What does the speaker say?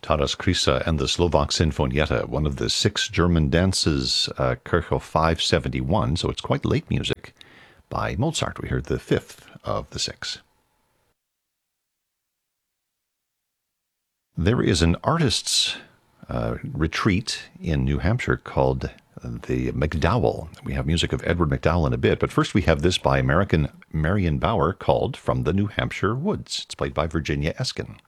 Taras Krysa and the Slovak Sinfonietta, one of the 6 German dances, Kirchhoff 571, so it's quite late music by Mozart. We heard the 5th of the 6. There is an artist's retreat in New Hampshire called the MacDowell. We have music of Edward MacDowell in a bit, but first we have this by American Marion Bauer called From the New Hampshire Woods. It's played by Virginia Eskin.